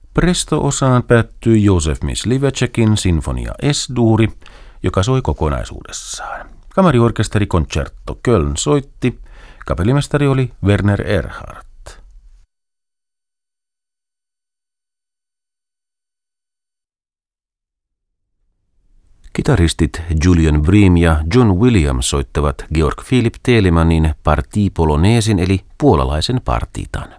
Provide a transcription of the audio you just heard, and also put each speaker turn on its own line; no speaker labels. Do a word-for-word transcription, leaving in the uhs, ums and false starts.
Presto-osaan päättyi Józef Myslivečekin sinfonia S-duuri, joka soi kokonaisuudessaan. Kamariorkesteri Concerto Köln soitti, kapellimestari oli Werner Erhardt. Kitaristit Julian Bream ja John Williams soittavat Georg Philipp Telemanin Partie Polonaisin eli puolalaisen partitan.